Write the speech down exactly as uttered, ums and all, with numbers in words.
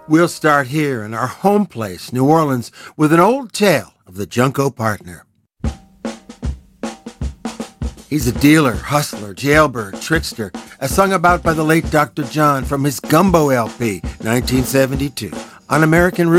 We'll start here in our home place, New Orleans, with an old tale of the Junco Partner. He's a dealer, hustler, jailbird, trickster, as sung about by the late Doctor John from his Gumbo L P, nineteen seventy-two, on American Roots.